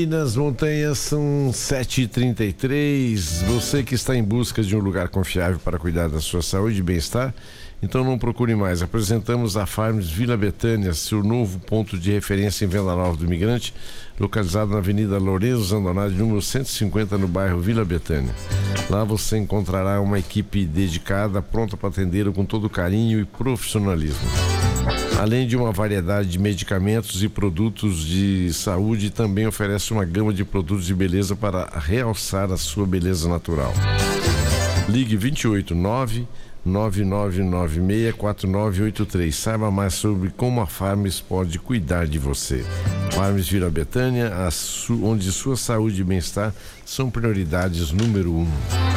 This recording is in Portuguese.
E nas montanhas são 7h33. Você que está em busca de um lugar confiável para cuidar da sua saúde e bem-estar, então não procure mais. Apresentamos a Farms Vila Betânia, seu novo ponto de referência em Venda Nova do Imigrante, localizado na Avenida Lourenço Zandonato, número 150, no bairro Vila Betânia. Lá você encontrará uma equipe dedicada, pronta para atendê-lo com todo carinho e profissionalismo. Além de uma variedade de medicamentos e produtos de saúde, também oferece uma gama de produtos de beleza para realçar a sua beleza natural. Ligue 289-9996-4983. Saiba mais sobre como a Farms pode cuidar de você. Farms Vila Betânia, onde sua saúde e bem-estar são prioridades número 1.